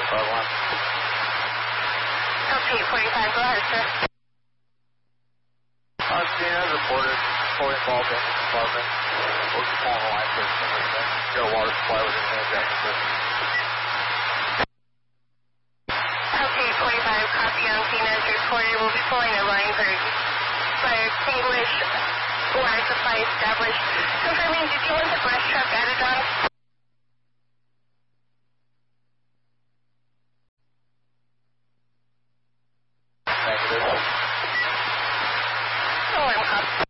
Okay, 45, go ahead, sir. Tina reported fully involved in the department. We're just calling the line for some reason. Got a water supply within the injection system. Okay, 45, copy on Tina as reported. We'll be pulling a line for fire extinguish, water supply established. Confirming, did you want the brush truck added on? Negative. Oh, I'm up.